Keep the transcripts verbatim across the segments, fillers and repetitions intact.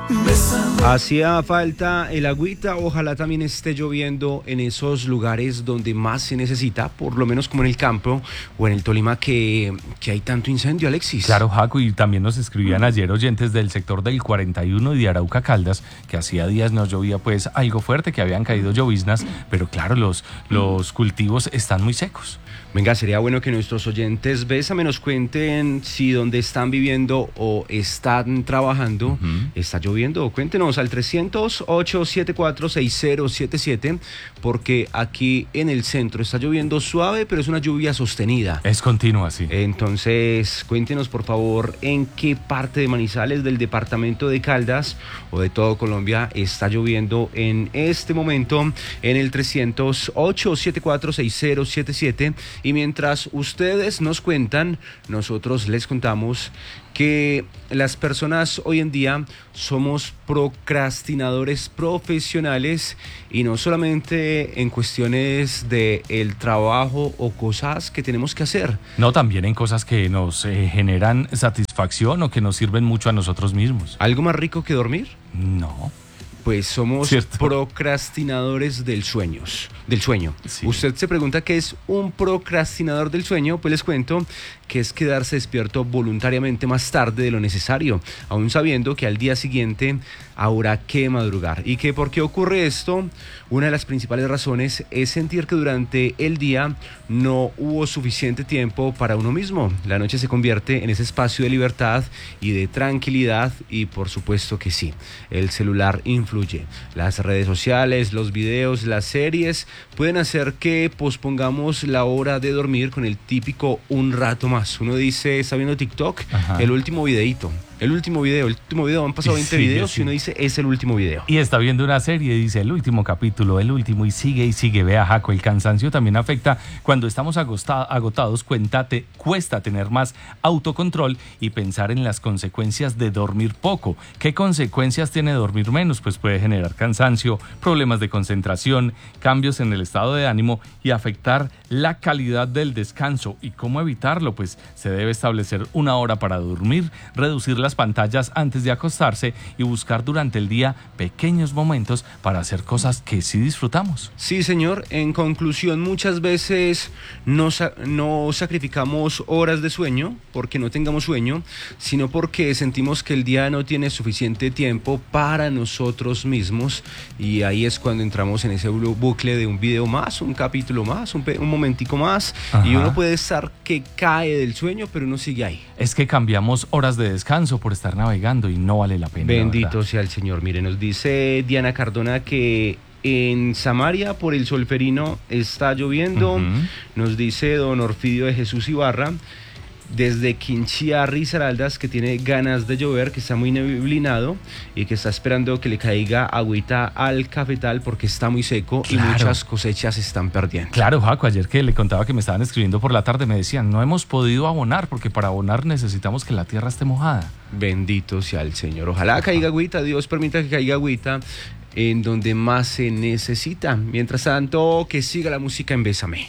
Hacía falta el agüita, ojalá también esté lloviendo en esos lugares donde más se necesita, por lo menos como en el campo o en el Tolima que, que hay tanto incendio, Alexis. Claro, Jaco, y también nos escribían ayer oyentes del sector del cuarenta y uno y de Arauca Caldas, que hacía días no llovía pues algo fuerte, que habían caído lloviznas, pero claro, los, los cultivos están muy secos. Venga, sería bueno que nuestros oyentes Bésame nos cuenten si donde están viviendo o están trabajando uh-huh. está lloviendo. Cuéntenos al trescientos, ochocientos setenta y cuatro, sesenta setenta y siete, porque aquí en el centro está lloviendo suave, pero es una lluvia sostenida. Es continua, sí. Entonces, cuéntenos por favor en qué parte de Manizales, del departamento de Caldas o de todo Colombia está lloviendo en este momento en el trescientos, ochocientos setenta y cuatro, sesenta setenta y siete. Y mientras ustedes nos cuentan, nosotros les contamos que las personas hoy en día somos procrastinadores profesionales y no solamente en cuestiones de el trabajo o cosas que tenemos que hacer. No, también en cosas que nos eh, generan satisfacción o que nos sirven mucho a nosotros mismos. ¿Algo más rico que dormir? No. Pues somos ¿Cierto? procrastinadores del sueños, del sueño. Sí. Usted se pregunta qué es un procrastinador del sueño, pues les cuento que es quedarse despierto voluntariamente más tarde de lo necesario, aún sabiendo que al día siguiente habrá que madrugar. ¿Y que por qué ocurre esto? Una de las principales razones es sentir que durante el día no hubo suficiente tiempo para uno mismo. La noche se convierte en ese espacio de libertad y de tranquilidad y por supuesto que sí, el celular influye. Las redes sociales, los videos, las series pueden hacer que pospongamos la hora de dormir con el típico un rato más. Uno dice, está viendo TikTok, Ajá. el último videíto. El último video, el último video, han pasado veinte sí, videos sí. y uno dice, es el último video. Y está viendo una serie y dice, el último capítulo, el último, y sigue y sigue. Vea, Jaco, el cansancio también afecta cuando estamos agotados. Cuéntate, cuesta tener más autocontrol y pensar en las consecuencias de dormir poco. ¿Qué consecuencias tiene dormir menos? Pues puede generar cansancio, problemas de concentración, cambios en el estado de ánimo y afectar la calidad del descanso. ¿Y cómo evitarlo? Pues se debe establecer una hora para dormir, reducir las pantallas antes de acostarse y buscar durante el día pequeños momentos para hacer cosas que sí disfrutamos. Sí, señor. En conclusión, muchas veces no, no sacrificamos horas de sueño porque no tengamos sueño, sino porque sentimos que el día no tiene suficiente tiempo para nosotros mismos y ahí es cuando entramos en ese bucle de un video más, un capítulo más, un, un momentico más. Ajá. Y uno puede estar que cae del sueño, pero uno sigue ahí. Es que cambiamos horas de descanso por estar navegando y no vale la pena. Bendito sea el Señor. Mire, nos dice Diana Cardona que en Samaria por el Solferino está lloviendo. Uh-huh. Nos dice don Orfidio de Jesús Ibarra desde Quinchía, Risaraldas, que tiene ganas de llover, que está muy neblinado y que está esperando que le caiga agüita al cafetal porque está muy seco. Claro. Y muchas cosechas se están perdiendo. Claro, Jaco, ayer que le contaba que me estaban escribiendo por la tarde, me decían, no hemos podido abonar porque para abonar necesitamos que la tierra esté mojada. Bendito sea el Señor. Ojalá caiga agüita, Dios permita que caiga agüita en donde más se necesita. Mientras tanto, que siga la música en Bésame.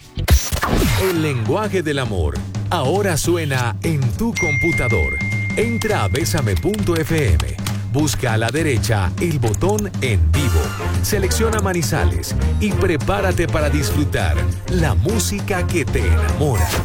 El lenguaje del amor ahora suena en tu computador. Entra a bésame punto efe eme, busca a la derecha el botón en vivo, selecciona Manizales y prepárate para disfrutar la música que te enamora.